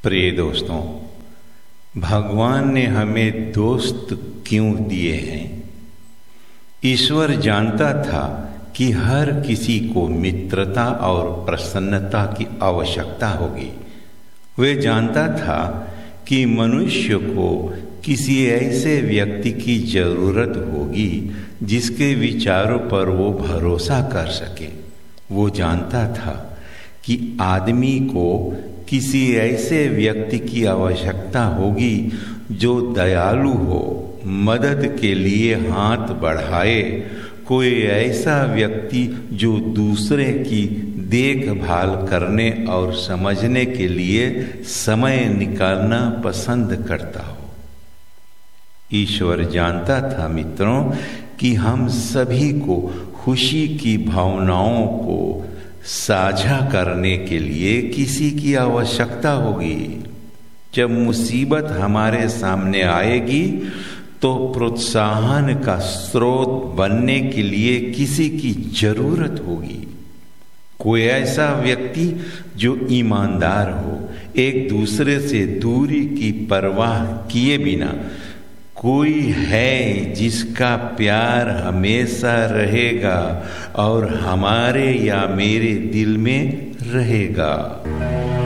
प्रिय दोस्तों, भगवान ने हमें दोस्त क्यों दिए हैं? ईश्वर जानता था कि हर किसी को मित्रता और प्रसन्नता की आवश्यकता होगी। वह जानता था कि मनुष्य को किसी ऐसे व्यक्ति की जरूरत होगी जिसके विचारों पर वो भरोसा कर सके। वो जानता था कि आदमी को किसी ऐसे व्यक्ति की आवश्यकता होगी जो दयालु हो, मदद के लिए हाथ बढ़ाए, कोई ऐसा व्यक्ति जो दूसरे की देखभाल करने और समझने के लिए समय निकालना पसंद करता हो। ईश्वर जानता था मित्रों कि हम सभी को खुशी की भावनाओं को साझा करने के लिए किसी की आवश्यकता होगी। जब मुसीबत हमारे सामने आएगी तो प्रोत्साहन का स्रोत बनने के लिए किसी की जरूरत होगी। कोई ऐसा व्यक्ति जो ईमानदार हो, एक दूसरे से दूरी की परवाह किए बिना, कोई है जिसका प्यार हमेशा रहेगा और हमारे या मेरे दिल में रहेगा।